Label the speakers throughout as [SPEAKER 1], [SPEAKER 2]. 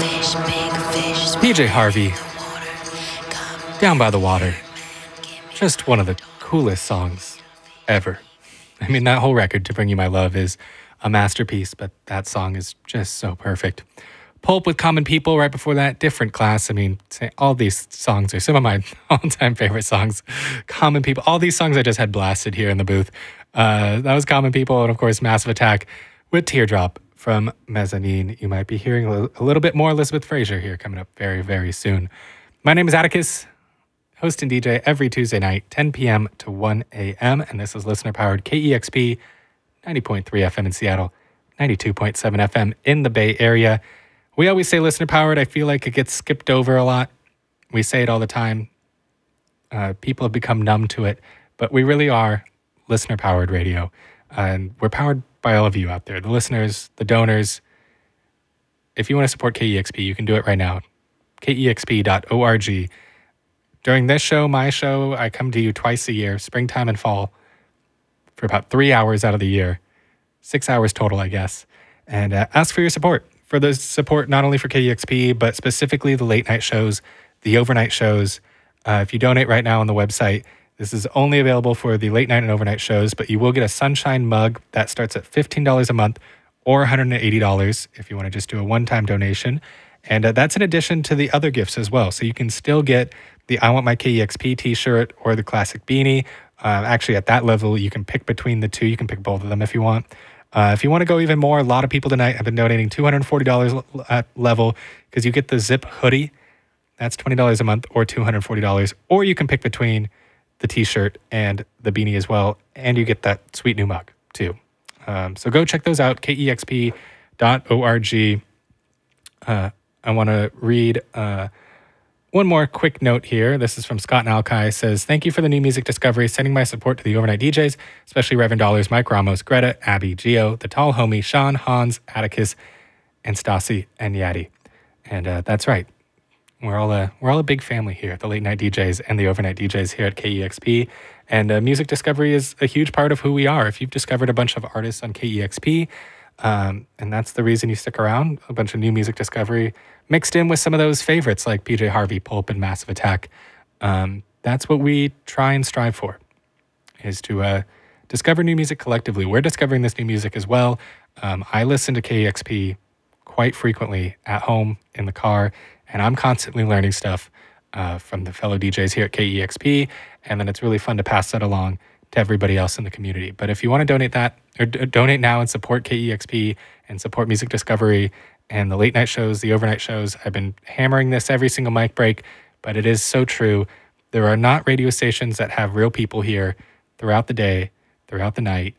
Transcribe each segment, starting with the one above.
[SPEAKER 1] PJ Harvey, Down by the Water. Just one of the coolest songs ever. I mean, that whole record, To Bring You My Love, is a masterpiece, but that song is just so perfect. Pulp with Common People right before that, different class. I mean, all these songs are some of my all-time favorite songs. Common People, all these songs I just had blasted here in the booth. That was Common People, and of course, Massive Attack with Teardrop from Mezzanine. You might be hearing a little bit more Elizabeth Fraser here coming up very, very soon. My name is Atticus, host and DJ every Tuesday night, 10 p.m. to 1 a.m., and this is listener-powered KEXP, 90.3 FM in Seattle, 92.7 FM in the Bay Area. We always say listener-powered. I feel like it gets skipped over a lot. We say it all the time. People have become numb to it, but we really are listener-powered radio, and we're powered by all of you out there, the listeners, the donors. If you want to support KEXP, you can do it right now. KEXP.org. During this show, my show, I come to you twice a year, springtime and fall, for about 3 hours out of the year. 6 hours total, I guess. And ask for your support. For the support not only for KEXP, but specifically the late night shows, the overnight shows. If you donate right now on the website, this is only available for the late night and overnight shows, but you will get a Sunshine mug that starts at $15 a month or $180 if you want to just do a one-time donation. And that's in addition to the other gifts as well. So you can still get the I Want My KEXP t-shirt or the classic beanie. Actually, at that level, you can pick between the two. You can pick both of them if you want. If you want to go even more, a lot of people tonight have been donating $240 at level because you get the zip hoodie. That's $20 a month or $240. Or you can pick between the t-shirt and the beanie as well, and you get that sweet new mug too. So go check those out, KEXP.org. I want to read one more quick note here. This is from Scott Nalkai. It says, thank you for the new music discovery, sending my support to the overnight DJs, especially Reverend Dollars, Mike Ramos, Greta, Abby, Gio, the tall homie, Sean, Hans, Atticus, and Stassi, and Yadi. And that's right. We're all a big family here, the late night DJs and the overnight DJs here at KEXP. And music discovery is a huge part of who we are. If you've discovered a bunch of artists on KEXP, and that's the reason you stick around, a bunch of new music discovery mixed in with some of those favorites like PJ Harvey, Pulp, and Massive Attack. That's what we try and strive for, is to discover new music collectively. We're discovering this new music as well. I listen to KEXP quite frequently at home, in the car, and I'm constantly learning stuff from the fellow DJs here at KEXP, and then it's really fun to pass that along to everybody else in the community. But if you want to donate that, or donate now and support KEXP and support music discovery and the late night shows, the overnight shows, I've been hammering this every single mic break, but it is so true. There are not radio stations that have real people here throughout the day, throughout the night.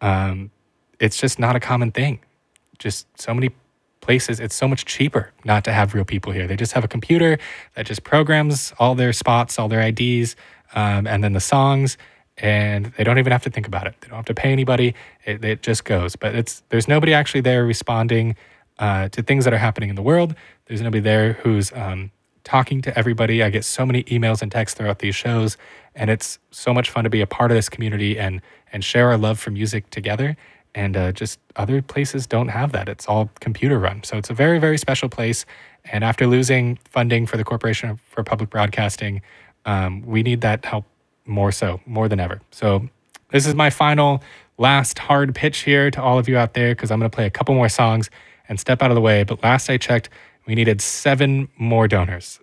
[SPEAKER 1] It's just not a common thing. Just so many places, it's so much cheaper not to have real people here. They just have a computer that just programs all their spots, all their IDs, and then the songs, and they don't even have to think about it. They don't have to pay anybody. It just goes. But there's nobody actually there responding to things that are happening in the world. There's nobody there who's talking to everybody. I get so many emails and texts throughout these shows, and it's so much fun to be a part of this community and share our love for music together. And just other places don't have that. It's all computer run. So it's a very, very special place. And after losing funding for the Corporation for Public Broadcasting, we need that help more than ever. So this is my last hard pitch here to all of you out there, because I'm going to play a couple more songs and step out of the way. But last I checked, we needed 7 more donors,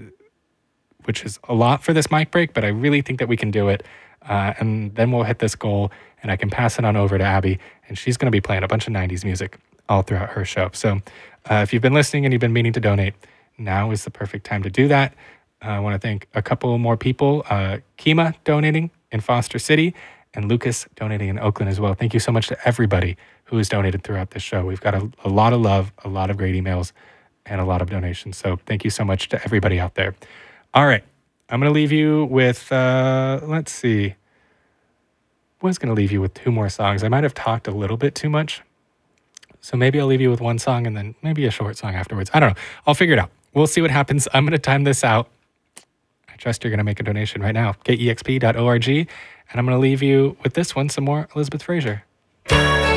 [SPEAKER 1] which is a lot for this mic break, but I really think that we can do it. And then we'll hit this goal, and I can pass it on over to Abby, and she's going to be playing a bunch of 90s music all throughout her show. So if you've been listening and you've been meaning to donate, now is the perfect time to do that. I want to thank a couple more people, Kima donating in Foster City, and Lucas donating in Oakland as well. Thank you so much to everybody who has donated throughout this show. We've got a lot of love, a lot of great emails, and a lot of donations. So thank you so much to everybody out there. All right. I'm going to leave you with, let's see. I was going to leave you with 2 more songs. I might have talked a little bit too much. So maybe I'll leave you with one song and then maybe a short song afterwards. I don't know. I'll figure it out. We'll see what happens. I'm going to time this out. I trust you're going to make a donation right now. KEXP.org. And I'm going to leave you with this one, some more Elizabeth Fraser.